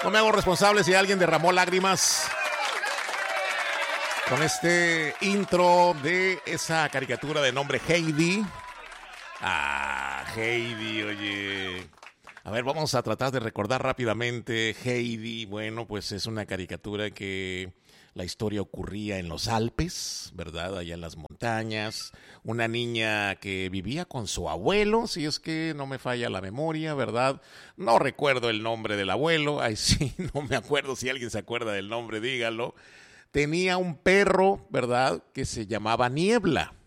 No me hago responsable si alguien derramó lágrimas con este intro de esa caricatura de nombre Heidi. Heidi, oye. A ver, vamos a tratar de recordar rápidamente. Heidi, bueno, pues es una caricatura que la historia ocurría en los Alpes, ¿verdad? Allá en las montañas. Una niña que vivía con su abuelo, si es que no me falla la memoria, ¿verdad? No recuerdo el nombre del abuelo. Ay, sí, no me acuerdo. Si alguien se acuerda del nombre, dígalo. Tenía un perro, ¿verdad?, que se llamaba Niebla.